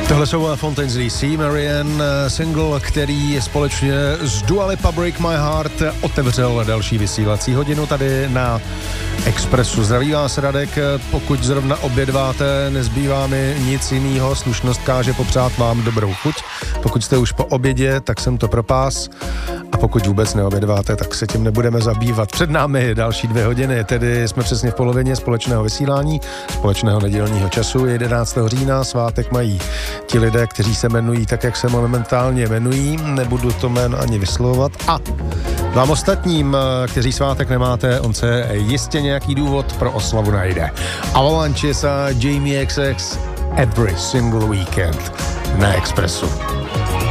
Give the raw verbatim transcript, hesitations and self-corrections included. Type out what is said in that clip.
Tohle jsou Fontaines D C, Marian, single, který společně s Dua Lipa Break My Heart otevřel další vysílací hodinu tady na Expressu. Zdraví vás Radek, pokud zrovna obědváte, nezbývá mi nic jiného, slušnost káže popřát vám dobrou chuť. Pokud jste už po obědě, tak jsem to propás. A pokud vůbec neobědváte, tak se tím nebudeme zabývat. Před námi další dvě hodiny, tedy jsme přesně v polovině společného vysílání, společného nedělního času. jedenáctého října svátek mají ti lidé, kteří se jmenují tak, jak se momentálně jmenují. Nebudu to jméno ani vyslovovat. A vám ostatním, kteří svátek nemáte, on se jistě nějaký důvod pro oslavu najde. Avalanches a Jamie X X Every Single Weekend na Expressu.